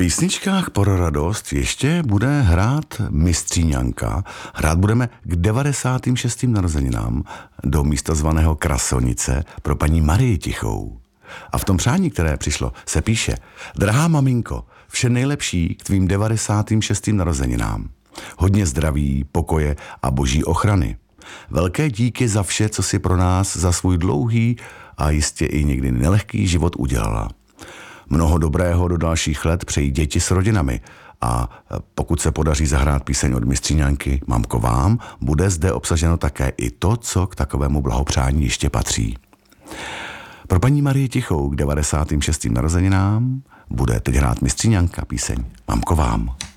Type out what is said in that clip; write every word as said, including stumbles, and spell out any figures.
písničkách pro radost ještě bude hrát mistříňanka. Hrát budeme k devadesátým šestým narozeninám do místa zvaného Krasonice pro paní Marii Tichou. A v tom přání, které přišlo, se píše: Drahá maminko, vše nejlepší k tvým devadesátým šestým narozeninám. Hodně zdraví, pokoje a boží ochrany. Velké díky za vše, co si pro nás za svůj dlouhý a jistě i někdy nelehký život udělala. Mnoho dobrého do dalších let přejí děti s rodinami a pokud se podaří zahrát píseň od mistříňanky Mamko vám, bude zde obsaženo také i to, co k takovému blahopřání ještě patří. Pro paní Marii Tichou k devadesátým šestým narozeninám bude teď hrát mistříňanka píseň Mamko vám.